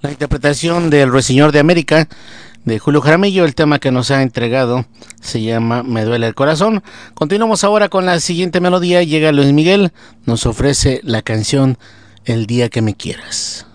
La interpretación del Ruiseñor de América de Julio Jaramillo, el tema que nos ha entregado se llama Me duele el corazón. Continuamos ahora con la siguiente melodía. Llega Luis Miguel, nos ofrece la canción El día que me quieras.